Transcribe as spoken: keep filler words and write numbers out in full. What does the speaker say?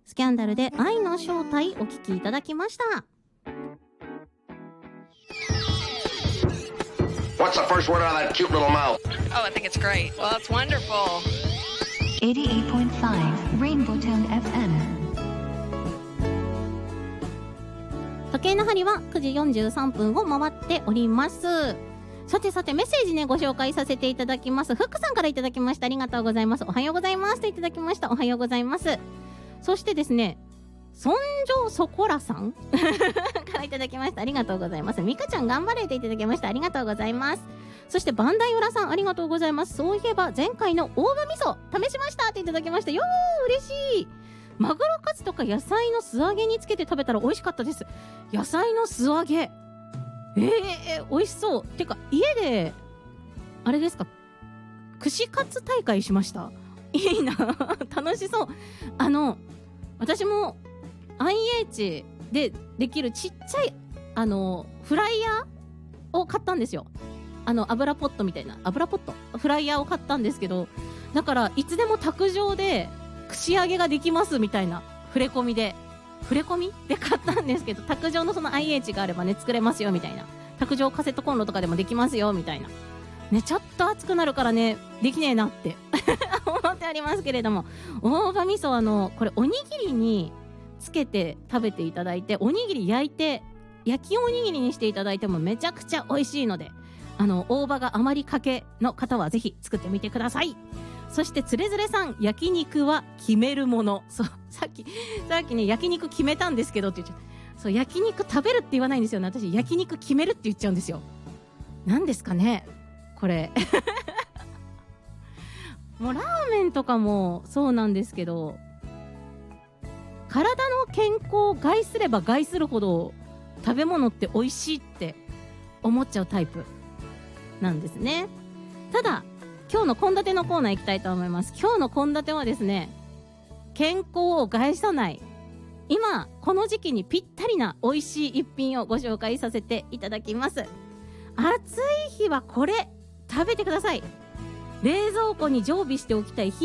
スキャンダルで愛の正体お聞きいただきました。 What's the first word out of that cute little mouth? Oh, I think it's great. Well, it's wonderful. eighty-eight point five Rainbow Town エフエム。 時計の針はくじよんじゅうさんぷんを回っております。さてさてメッセージねご紹介させていただきます。フックさんからいただきました。ありがとうございます。おはようございますといただきました。おはようございます。そしてですね、そんじょうそこらさんからいただきました。ありがとうございます。みかちゃん頑張れといただきました。ありがとうございます。そしてバンダイ浦さんありがとうございます。そういえば前回の大葉味噌試しましたっていただきました。よー嬉しい。マグロカツとか野菜の素揚げにつけて食べたら美味しかったです。野菜の素揚げ、えー、美味しそう。てか家であれですか、串カツ大会しました。いいな楽しそう。あの私も アイエイチ でできるちっちゃいあのフライヤーを買ったんですよ。あの油ポットみたいな油ポットフライヤーを買ったんですけど、だからいつでも卓上で串揚げができますみたいな触れ込みで触れ込みで買ったんですけど、卓上のその アイエイチ があればね作れますよみたいな、卓上カセットコンロとかでもできますよみたいなね、ちょっと熱くなるからねできねえなって思ってありますけれども、大葉味噌あのこれおにぎりにつけて食べていただいて、おにぎり焼いて焼きおにぎりにしていただいてもめちゃくちゃ美味しいので、あの大葉があまりかけの方はぜひ作ってみてください。そしてつれづれさん、焼肉は決めるもの。そうさっきさっきね焼肉決めたんですけどって言っちゃう。そう焼肉食べるって言わないんですよね。私焼肉決めるって言っちゃうんですよ。なんですかねこれもうラーメンとかもそうなんですけど、体の健康を害すれば害するほど食べ物って美味しいって思っちゃうタイプなんですね。ただ今日の献立のコーナー行きたいと思います。今日の献立はですね、健康を害さない今この時期にぴったりな美味しい一品をご紹介させていただきます。暑い日はこれ食べてください。冷蔵庫に常備しておきたい